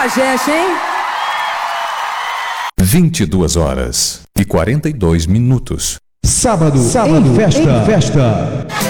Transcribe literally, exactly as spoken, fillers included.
a gente, hein? vinte e duas horas e quarenta e dois minutos. Sábado, Sábado em festa. Em festa.